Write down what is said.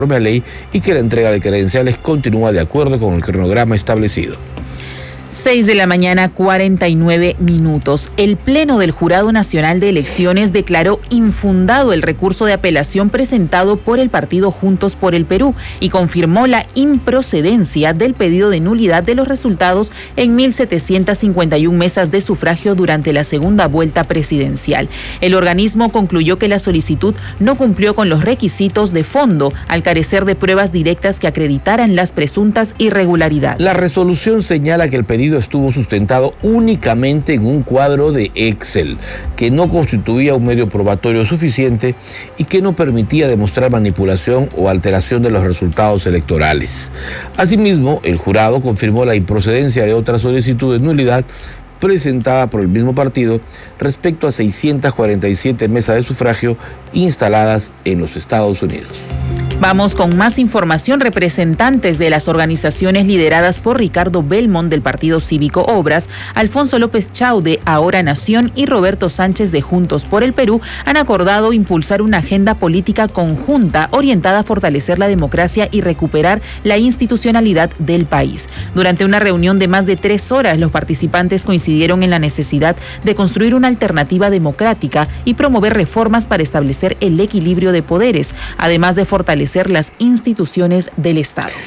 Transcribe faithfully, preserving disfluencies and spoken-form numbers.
propia ley y que la entrega de credenciales continúa de acuerdo con el cronograma establecido. seis de la mañana, cuarenta y nueve minutos. El Pleno del Jurado Nacional de Elecciones declaró infundado el recurso de apelación presentado por el partido Juntos por el Perú y confirmó la improcedencia del pedido de nulidad de los resultados en mil setecientas cincuenta y una mesas de sufragio durante la segunda vuelta presidencial. El organismo concluyó que la solicitud no cumplió con los requisitos de fondo al carecer de pruebas directas que acreditaran las presuntas irregularidades. La resolución señala que el pedido estuvo sustentado únicamente en un cuadro de Excel, que no constituía un medio probatorio suficiente y que no permitía demostrar manipulación o alteración de los resultados electorales. Asimismo, el jurado confirmó la improcedencia de otra solicitud de nulidad presentada por el mismo partido respecto a seiscientas cuarenta y siete mesas de sufragio instaladas en los Estados Unidos. Vamos con más información. Representantes de las organizaciones lideradas por Ricardo Belmont del Partido Cívico Obras, Alfonso López Chau de Ahora Nación y Roberto Sánchez de Juntos por el Perú han acordado impulsar una agenda política conjunta orientada a fortalecer la democracia y recuperar la institucionalidad del país. Durante una reunión de más de tres horas, los participantes coincidieron en la necesidad de construir una alternativa democrática y promover reformas para establecer el equilibrio de poderes, además de fortalecer las instituciones del Estado.